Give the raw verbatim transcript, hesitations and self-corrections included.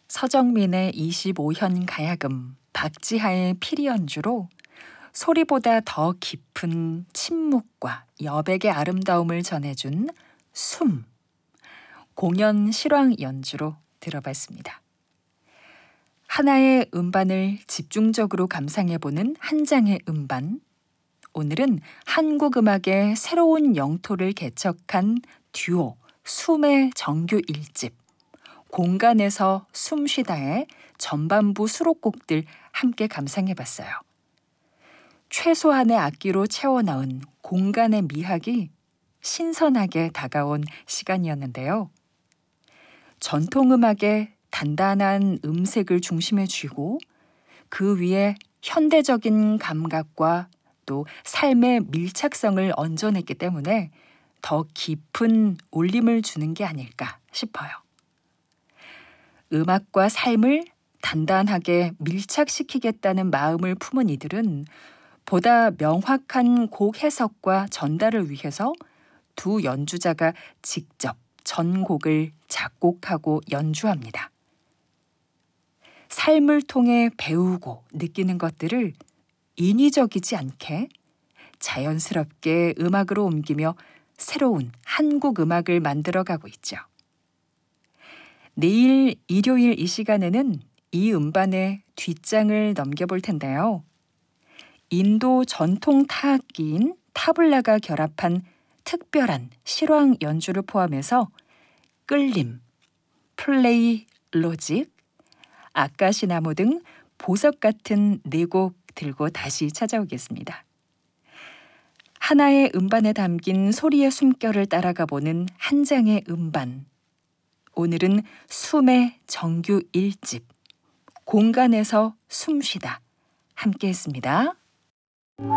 서정민의 이십오 현 가야금, 박지하의 피리 연주로 소리보다 더 깊은 침묵과 여백의 아름다움을 전해준 숨, 공연 실황 연주로 들어봤습니다. 하나의 음반을 집중적으로 감상해보는 한 장의 음반. 오늘은 한국 음악의 새로운 영토를 개척한 듀오 숨의 정규 일 집 공간에서 숨쉬다의 전반부 수록곡들 함께 감상해봤어요. 최소한의 악기로 채워 넣은 공간의 미학이 신선하게 다가온 시간이었는데요. 전통음악의 단단한 음색을 중심에 쥐고 그 위에 현대적인 감각과 또 삶의 밀착성을 얹어냈기 때문에 더 깊은 울림을 주는 게 아닐까 싶어요. 음악과 삶을 단단하게 밀착시키겠다는 마음을 품은 이들은 보다 명확한 곡 해석과 전달을 위해서 두 연주자가 직접 전곡을 작곡하고 연주합니다. 삶을 통해 배우고 느끼는 것들을 인위적이지 않게 자연스럽게 음악으로 옮기며 새로운 한국 음악을 만들어가고 있죠. 내일 일요일 이 시간에는 이 음반의 뒷장을 넘겨볼 텐데요. 인도 전통 타악기인 타블라가 결합한 특별한 실황 연주를 포함해서 끌림, 플레이, 로직, 아까시나무 등 보석 같은 네 곡 들고 다시 찾아오겠습니다. 하나의 음반에 담긴 소리의 숨결을 따라가 보는 한 장의 음반. 오늘은 숨의 정규 일 집 공간에서 숨쉬다 함께 했습니다.